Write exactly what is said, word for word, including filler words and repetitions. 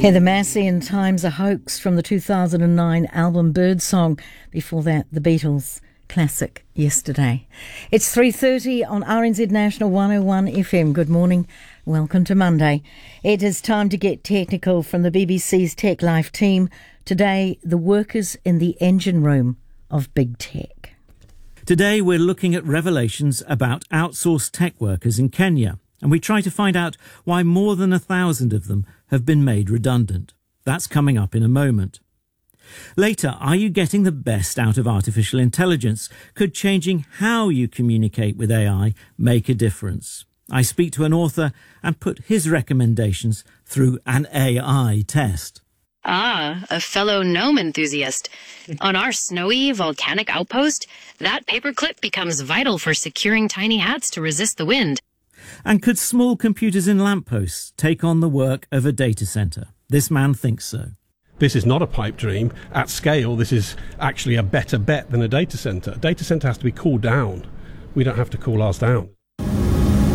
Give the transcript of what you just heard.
Heather Massey and Time's a Hoax from the two thousand nine album Birdsong. Before that, the Beatles classic Yesterday. It's three thirty on R N Z National one oh one F M. Good morning. Welcome to Monday. It is time to get technical from the B B C's Tech Life team. Today, the workers in the engine room of big tech. Today, we're looking at revelations about outsourced tech workers in Kenya, and we try to find out why more than a thousand of them have been made redundant. That's coming up in a moment. Later, are you getting the best out of artificial intelligence? Could changing how you communicate with A I make a difference? I speak to an author and put his recommendations through an A I test. Ah, a fellow gnome enthusiast. On our snowy volcanic outpost, that paperclip becomes vital for securing tiny hats to resist the wind. And could small computers in lampposts take on the work of a data centre? This man thinks so. This is not a pipe dream. At scale, this is actually a better bet than a data centre. A data centre has to be cooled down. We don't have to cool ours down.